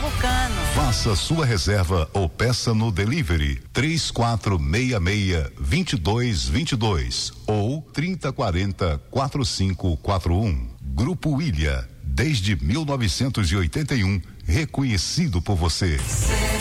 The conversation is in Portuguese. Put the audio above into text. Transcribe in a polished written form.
Pernambucano. Faça sua reserva ou peça no delivery 3466-2222 ou 3040-4541. Grupo Ilha, desde 1981, reconhecido por você.